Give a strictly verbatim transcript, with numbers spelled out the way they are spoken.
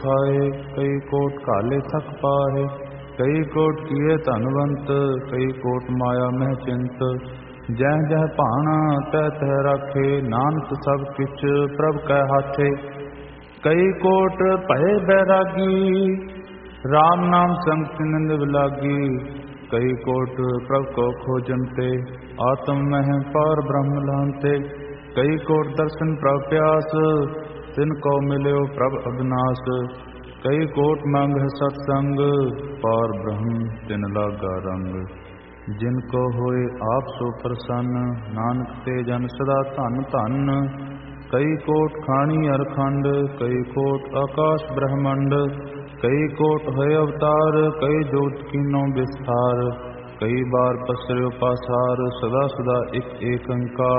ਖਾਏ, ਕਈ ਕੋਟ ਕਾਲੇ ਥਕ ਪਾਹੇ। ਕਈ ਕੋਟ ਕੀਏ ਧਨਵੰਤ, ਕਈ ਕੋਟ ਮਾਇਆ ਮਹਿ ਚਿੰਤ। ਜਹ ਜਹ ਭਾਣਾ ਤਹ ਤਹ ਰਾਖੇ, ਨਾਨਕ ਸਭ ਕਿਛ ਪ੍ਰਭ ਕੈ ਹਾਥੇ। ਕਈ ਕੋਟ ਭਏ ਬੈਰਾਗੀ, ਰਾਮ ਨਾਮ ਸੰਗਤ ਨਿੰਦ ਵਿਲਾਗੀ। ਕਈ ਕੋਟ ਪ੍ਰਭ ਕੋ ਖੋਜਨ ਤੇ, ਆਤਮ ਮਹਿ ਪਾਰ ਬ੍ਰਹਮ ਲਾਂਤੇ। ਕਈ ਕੋਟ ਦਰਸ਼ਨ ਪ੍ਰਭ ਪਿਆਸ, ਤਿਨ ਕੋ ਮਿਲਿਓ ਪ੍ਰਭ ਅਬਿਨਾਸ਼। ਕਈ ਕੋਟ ਮੰਗ ਸਤ ਸੰਗ, ਪਾਰ ਬ੍ਰਹਮ ਤਿਨ ਲਾਗਾ ਰੰਗ। ਜਿਨ ਕੋ ਹੋਏ ਆਪ ਸੋ ਪ੍ਰਸੰਨ, ਨਾਨਕ ਤੇ ਜਨ ਸਦਾ ਧਨ ਧਨ। ਕਈ ਕੋਟ ਖਾਣੀ ਅਰਖੰਡ, ਕਈ ਕੋਟ ਆਕਾਸ਼ ਬ੍ਰਹਮੰਡ। ਕਈ ਕੋਟ ਹੋਏ ਅਵਤਾਰ, ਕਈ ਜੋਤ ਕੀਨੋ ਵਿਸਥਾਰ। ਕਈ ਬਾਰ ਪਸਰਿਓ ਪਾਸਾਰ, ਸਦਾ ਸਦਾ ਇਕ ਏਕ ਓੰਕਾਰ।